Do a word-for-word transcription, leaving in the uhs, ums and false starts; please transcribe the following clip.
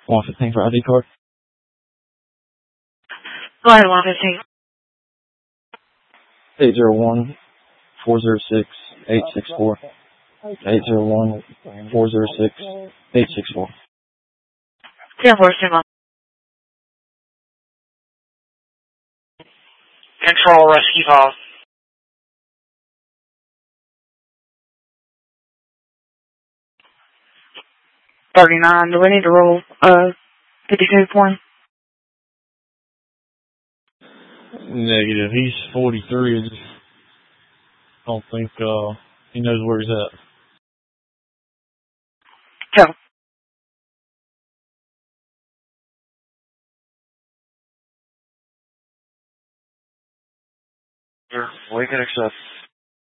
one fifteen for I D card. Go ahead, one fifteen. eight zero one, four zero six, eight six four. eight zero one, four zero six, eight six four. ten four, Simo. Control, rescue call. thirty-nine, do we need to roll, uh, fifty-two point? Negative. He's forty-three. I just don't think, uh, he knows where he's at. Go. Sure, we can accept.